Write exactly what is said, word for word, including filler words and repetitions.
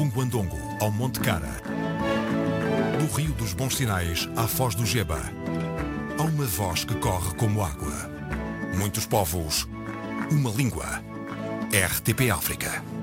Punguandongo ao Monte Cara. Do Rio dos Bons Sinais à Foz do Geba. Há uma voz que corre como água. Muitos povos, uma língua. R T P África.